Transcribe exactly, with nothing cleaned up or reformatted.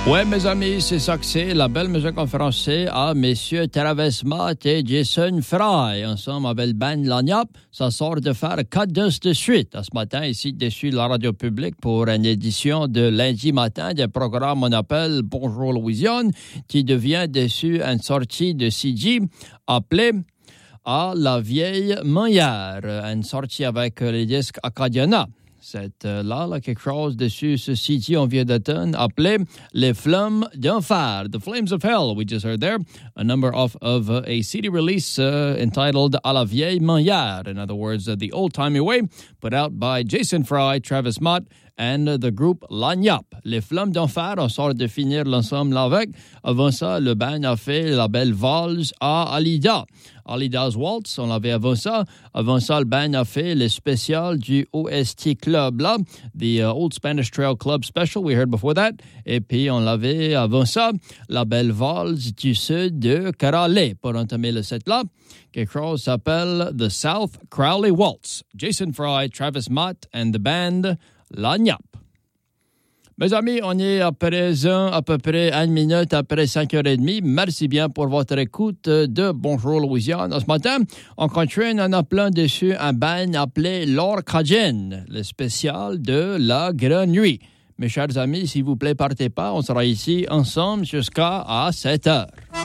Ouais, mes amis, c'est ça que c'est. La belle musique en français à messieurs Travis Matt et Jason Fry. Ensemble avec le band Lagniappe, ça sort de faire quatre disques de suite. Ce matin, ici, dessus la radio publique pour une édition de lundi matin du programme qu'on appelle Bonjour Louisiane, qui devient dessus une sortie de C D appelée À la vieille manière. Une sortie avec les disques Acadiana. C'est euh, là, là, quelque chose dessus, ce C D on vient d'automne, appelé Les Flammes d'Enfer, The Flames of Hell, we just heard there, a number off of uh, a C D release uh, entitled À la vieille manière, in other words, uh, the old-timey way, put out by Jason Fry, Travis Mott, and uh, the group Lagniappe. Les Flammes d'Enfer, on sort de finir l'ensemble avec. Avant ça, le band a fait la belle valse à Alida. Alida's Waltz, on l'avait avant ça. Avant ça, le band a fait le spécial du O S T Club, là, the uh, Old Spanish Trail Club Special, we heard before that. Et puis, on l'avait avant ça, la belle valse du sud de Crowley, pour entamer le set là. Quelque chose s'appelle The South Crowley Waltz. Jason Fry, Travis Mott, and the band Lagniappe. Mes amis, on est à présent à peu près une minute après cinq heures trente. Merci bien pour votre écoute de Bonjour Louisiane. Ce matin, on continue en appelant dessus un band appelé l'Orcadienne, le spécial de la Grande Nuit. Mes chers amis, s'il vous plaît, partez pas. On sera ici ensemble jusqu'à sept heures.